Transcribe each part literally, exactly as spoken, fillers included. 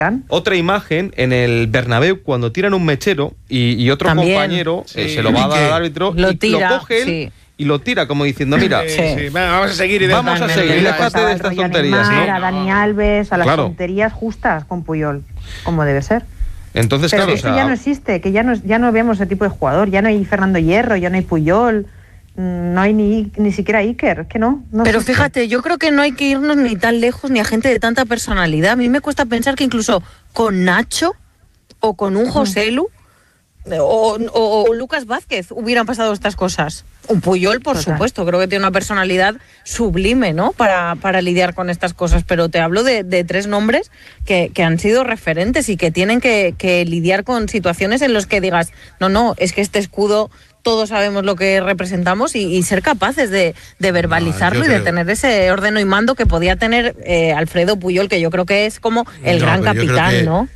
Otra imagen en el Bernabéu cuando tiran un mechero y, y otro También. compañero Sí. eh, se lo va a dar al árbitro Lo y tira, lo coge él sí. y lo tira como diciendo, mira, Sí, Sí. sí. Venga, vamos a seguir y de- vamos a Totalmente. seguir, Le déjate Pasaba de el estas rollo a tonterías, Neymar, ¿no? a Dani Alves, a las Claro. tonterías justas con Puyol, como debe ser. Entonces, Pero claro, que o eso sea, ya no existe, que ya no, ya no vemos ese tipo de jugador, ya no hay Fernando Hierro, ya no hay Puyol, mm, no hay ni, ni siquiera Iker, que no. no Pero existe. fíjate, yo creo que no hay que irnos ni tan lejos ni a gente de tanta personalidad. A mí me cuesta pensar que incluso con Nacho o con un Joselu o, o- o Lucas Vázquez hubieran pasado estas cosas. Un Puyol, por Total. supuesto, creo que tiene una personalidad sublime, ¿no? Para, para lidiar con estas cosas. Pero te hablo de, de tres nombres que, que han sido referentes y que tienen que, que lidiar con situaciones en las que digas, no, no, es que este escudo todos sabemos lo que representamos y, y ser capaces de, de verbalizarlo No, y yo de creo- tener ese ordeno y mando que podía tener eh, Alfredo Puyol, que yo creo que es como el No, gran pero yo creo capitán, que ¿no?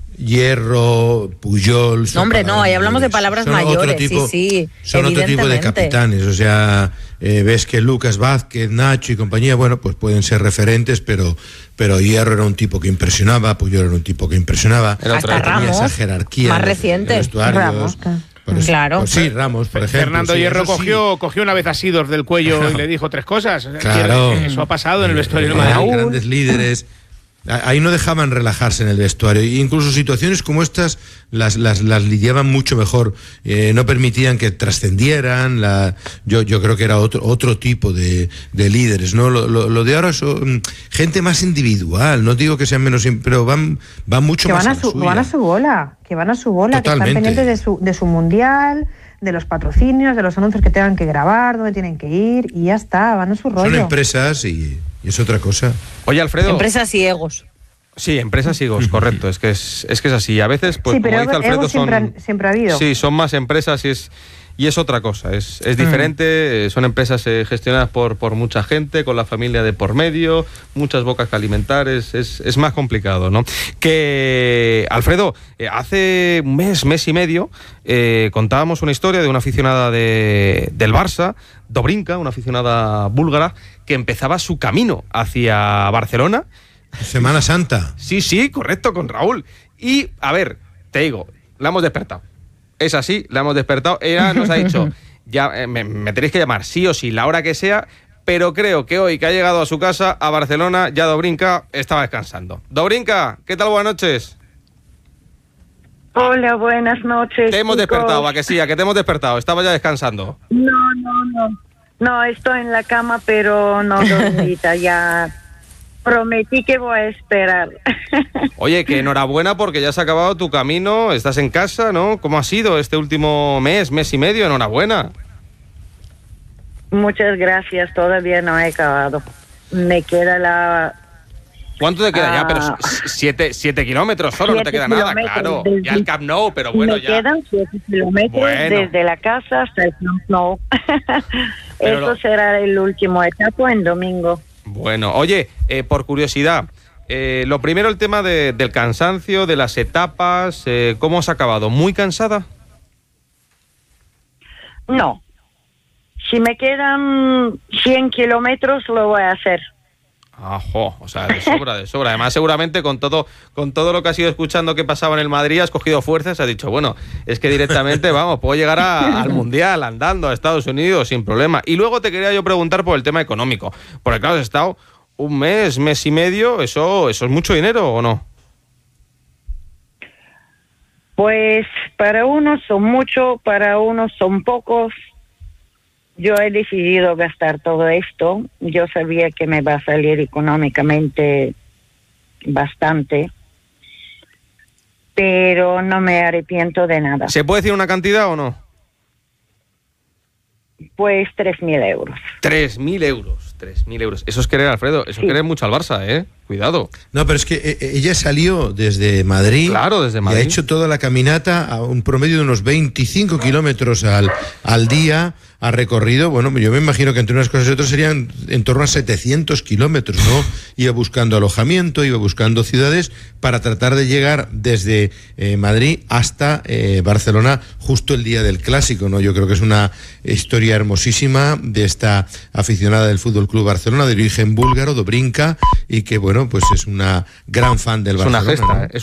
Hierro, Puyol... son No, hombre, no, palabras ahí hablamos de mayores. palabras Son otro mayores, tipo- sí, sí, Son otro tipo de evidentemente. capitanes, o sea, eh, ves que Lucas Vázquez, Nacho y compañía, bueno, pues pueden ser referentes, pero, pero Hierro era un tipo que impresionaba, Puyol era un tipo que impresionaba. Era Hasta otra- tenía esa Ramos, jerarquía más en los- reciente. en los vestuarios. Ramos, claro. Por eso- Claro. pues sí, Ramos, por ejemplo. Fernando sí, Hierro eso sí. cogió, cogió una vez a Sidor del cuello y le dijo tres cosas. Claro. Eso ha pasado en el vestuario del Eran Madrid. grandes líderes. Ahí no dejaban relajarse en el vestuario. E incluso situaciones como estas las, las, las lidiaban mucho mejor. Eh, no permitían que trascendieran. La, yo, yo creo que era otro, otro tipo de, de líderes, ¿no? Lo, lo, lo de ahora son gente más individual. No digo que sean menos, pero van, van mucho Que más van a, a la su, suya. van a su bola, que van a su bola, Totalmente. que están pendientes de su, de su mundial, de los patrocinios, de los anuncios que tengan que grabar, dónde tienen que ir, y ya está, van a su rollo. Son empresas y, y es otra cosa. Oye, Alfredo. Empresas y egos. Sí, empresas y egos, correcto. Es que es, es que es así. A veces, pues Sí, pero como dice egos Alfredo, siempre son. han- siempre ha habido. Sí, son más empresas y es. Y es otra cosa, es, es Mm. diferente, eh, son empresas eh, gestionadas por, por mucha gente, con la familia de por medio, muchas bocas que alimentar, es, es, es más complicado, ¿no? Que, Alfredo, eh, hace un mes, mes y medio, eh, contábamos una historia de una aficionada de, del Barça, Dobrinka, una aficionada búlgara, que empezaba su camino hacia Barcelona. Semana Santa. Sí, sí, correcto, con Raúl. Y, a ver, te digo, la hemos despertado. Es así, la hemos despertado. Ella nos ha dicho, ya eh, me, me tenéis que llamar sí o sí, la hora que sea, pero creo que hoy que ha llegado a su casa, a Barcelona, ya Dobrinka estaba descansando. Dobrinka, ¿qué tal? Buenas noches. Hola, buenas noches. Te hemos chicos. despertado, ¿a que sí? ¿A que te hemos despertado? Estaba ya descansando. No, no, no. No, estoy en la cama, pero no dormida. Ya prometí que voy a esperar. Oye, que enhorabuena porque ya has acabado tu camino, estás en casa, ¿no? ¿Cómo ha sido este último mes, mes y medio? Enhorabuena. Muchas gracias. Todavía no he acabado. Me queda la... ¿Cuánto te queda ya? Ah. Pero s- siete, siete kilómetros solo, no te Siete queda nada, kilómetros claro. desde- Ya el Camp Nou, pero bueno, me ya. quedan siete kilómetros Bueno. desde la casa hasta el Camp Nou. Pero Eso lo- será el último etapa en domingo. Bueno, oye, eh, por curiosidad, eh, lo primero el tema de- del cansancio, de las etapas, eh, ¿cómo has acabado? ¿Muy cansada? No. Si me quedan cien kilómetros, lo voy a hacer. Ajo, o sea, de sobra, de sobra. Además, seguramente con todo, con todo lo que has ido escuchando que pasaba en el Madrid, has cogido fuerzas, has dicho, bueno, es que directamente, vamos, puedo llegar a- al Mundial andando a Estados Unidos sin problema. Y luego te quería yo preguntar por el tema económico, porque claro, has estado un mes, mes y medio, ¿eso, eso es mucho dinero o no? Pues para unos son muchos, para unos son pocos. Yo he decidido gastar todo esto. Yo sabía que me va a salir económicamente bastante, pero no me arrepiento de nada. ¿Se puede decir una cantidad o no? Pues tres mil euros. Tres mil euros, tres mil euros. Eso es querer, Alfredo, eso es Sí. querer mucho al Barça, ¿eh? Cuidado. No, pero es que eh, ella salió desde Madrid. Claro, desde Y Madrid. ha hecho toda la caminata a un promedio de unos veinticinco kilómetros al, al día. Ha recorrido, bueno, yo me imagino que entre unas cosas y otras serían en torno a setecientos kilómetros, ¿no? Iba buscando alojamiento, iba buscando ciudades para tratar de llegar desde eh, Madrid hasta eh, Barcelona justo el día del Clásico, ¿no? Yo creo que es una historia hermosísima de esta aficionada del fútbol el Club Barcelona, de origen búlgaro, Dobrinka, y que, bueno, pues es una gran fan del Es una Barcelona, gesta, ¿no? es